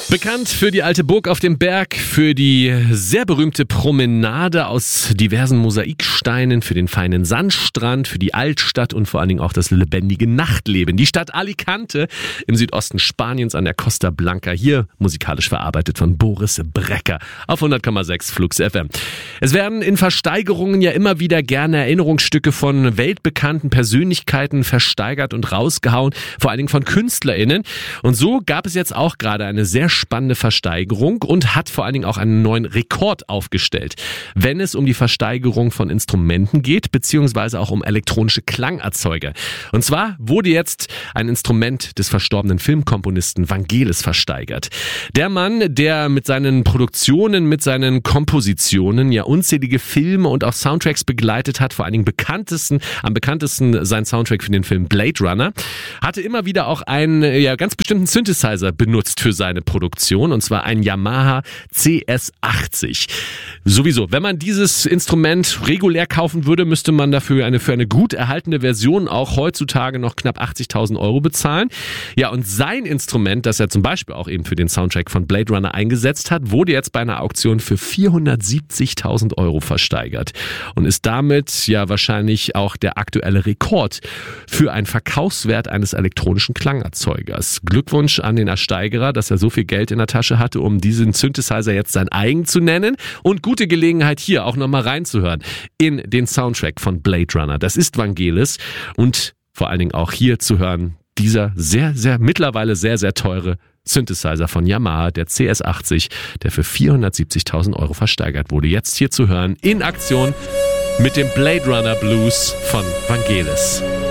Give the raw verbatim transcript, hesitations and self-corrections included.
Bekannt für die alte Burg auf dem Berg, für die sehr berühmte Promenade aus diversen Mosaiksteinen, für den feinen Sandstrand, für die Altstadt und vor allen Dingen auch das lebendige Nachtleben. Die Stadt Alicante im Südosten Spaniens an der Costa Blanca, hier musikalisch verarbeitet von Boris Brecker auf hundert Komma sechs Flux F M. Es werden in Versteigerungen ja immer wieder gerne Erinnerungsstücke von weltbekannten Persönlichkeiten versteigert und rausgehauen, vor allen Dingen von KünstlerInnen. Und so gab es jetzt auch gerade eine sehr spannende Versteigerung und hat vor allen Dingen auch einen neuen Rekord aufgestellt, wenn es um die Versteigerung von Instrumenten geht, beziehungsweise auch um elektronische Klangerzeuger. Und zwar wurde jetzt ein Instrument des verstorbenen Filmkomponisten Vangelis versteigert. Der Mann, der mit seinen Produktionen, mit seinen Kompositionen ja unzählige Filme und auch Soundtracks begleitet hat, vor allen Dingen bekanntesten, am bekanntesten sein Soundtrack für den Film Blade Runner, hatte immer wieder auch einen ja, ganz bestimmten Synthesizer benutzt für seine Produktion. Und zwar ein Yamaha C S achtzig. Sowieso, wenn man dieses Instrument regulär kaufen würde, müsste man dafür eine, für eine gut erhaltene Version auch heutzutage noch knapp achtzigtausend Euro bezahlen. Ja, und sein Instrument, das er zum Beispiel auch eben für den Soundtrack von Blade Runner eingesetzt hat, wurde jetzt bei einer Auktion für vierhundertsiebzigtausend Euro versteigert und ist damit ja wahrscheinlich auch der aktuelle Rekord für einen Verkaufswert eines elektronischen Klangerzeugers. Glückwunsch an den Ersteigerer, dass er so viel Geld in der Tasche hatte, um diesen Synthesizer jetzt sein eigen zu nennen, und gute Gelegenheit hier auch nochmal reinzuhören in den Soundtrack von Blade Runner. Das ist Vangelis und vor allen Dingen auch hier zu hören, dieser sehr, sehr, mittlerweile sehr, sehr teure Synthesizer von Yamaha, der C S achtzig, der für vierhundertsiebzigtausend Euro versteigert wurde. Jetzt hier zu hören in Aktion mit dem Blade Runner Blues von Vangelis.